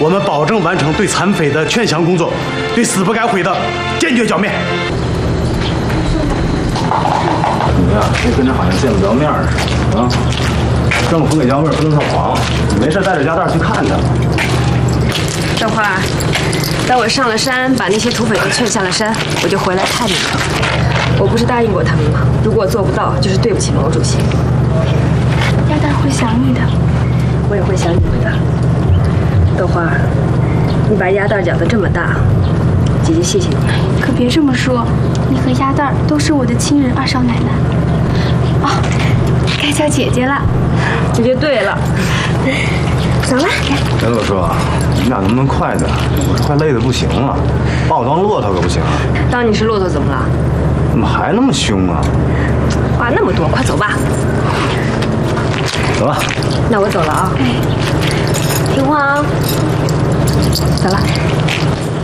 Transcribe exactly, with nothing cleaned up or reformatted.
我们保证完成对残匪的劝降工作，对死不改悔的坚决剿灭。 你呀，别跟着好像见不着面似的啊！政府给家味儿不能说谎，你没事带着家蛋去看他。 等会儿，等我上了山，把那些土匪都劝下了山，我就回来看你们。我不是答应过他们吗？如果我做不到，就是对不起毛主席。 鸭蛋会想你的， 我也会想你们的。豆花，你把鸭蛋养得这么大，姐姐谢谢你。 可别这么说，你和鸭蛋都是我的亲人二少奶奶。哦，该叫姐姐了。 这就对了。走了。 哎，我说，你们俩能不能快点？我这快累得不行了，把我当骆驼可不行。 当你是骆驼怎么了？ 怎么还那么凶啊？ 话那么多，快走吧。 走吧。 那我走了啊。听话啊。走了。